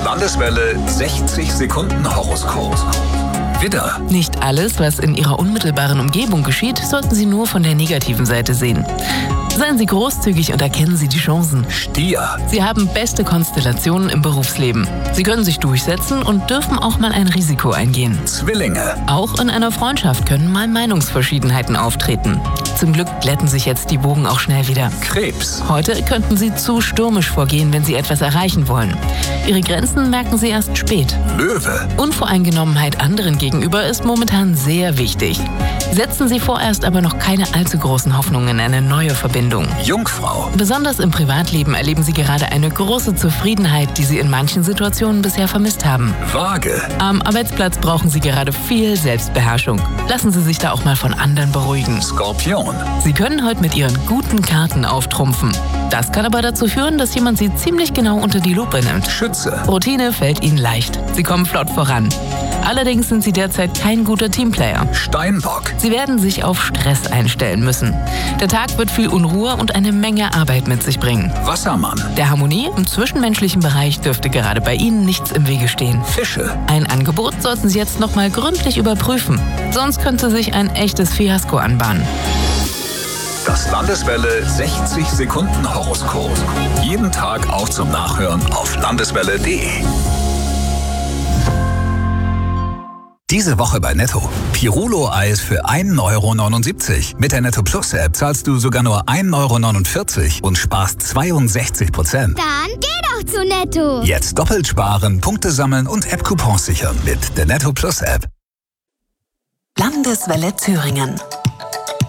Landeswelle 60 Sekunden Horoskop. Widder. Nicht alles, was in Ihrer unmittelbaren Umgebung geschieht, sollten Sie nur von der negativen Seite sehen. Seien Sie großzügig und erkennen Sie die Chancen. Stier. Sie haben beste Konstellationen im Berufsleben. Sie können sich durchsetzen und dürfen auch mal ein Risiko eingehen. Zwillinge. Auch in einer Freundschaft können mal Meinungsverschiedenheiten auftreten. Zum Glück glätten sich jetzt die Wogen auch schnell wieder. Krebs. Heute könnten Sie zu stürmisch vorgehen, wenn Sie etwas erreichen wollen. Ihre Grenzen merken Sie erst spät. Löwe. Unvoreingenommenheit anderen gegenüber ist momentan sehr wichtig. Setzen Sie vorerst aber noch keine allzu großen Hoffnungen in eine neue Verbindung. Jungfrau. Besonders im Privatleben erleben Sie gerade eine große Zufriedenheit, die Sie in manchen Situationen bisher vermisst haben. Waage. Am Arbeitsplatz brauchen Sie gerade viel Selbstbeherrschung. Lassen Sie sich da auch mal von anderen beruhigen. Skorpion. Sie können heute mit Ihren guten Karten auftrumpfen. Das kann aber dazu führen, dass jemand Sie ziemlich genau unter die Lupe nimmt. Schütze. Routine fällt Ihnen leicht. Sie kommen flott voran. Allerdings sind Sie derzeit kein guter Teamplayer. Steinbock. Sie werden sich auf Stress einstellen müssen. Der Tag wird viel Unruhe und eine Menge Arbeit mit sich bringen. Wassermann. Der Harmonie im zwischenmenschlichen Bereich dürfte gerade bei Ihnen nichts im Wege stehen. Fische. Ein Angebot sollten Sie jetzt nochmal gründlich überprüfen. Sonst könnte sich ein echtes Fiasko anbahnen. Das Landeswelle 60 Sekunden Horoskop. Jeden Tag auch zum Nachhören auf landeswelle.de. Diese Woche bei Netto. Pirulo-Eis für 1,79 €. Mit der Netto Plus App zahlst du sogar nur 1,49 € und sparst 62%. Dann geh doch zu Netto. Jetzt doppelt sparen, Punkte sammeln und App-Coupons sichern mit der Netto Plus App. Landeswelle Thüringen.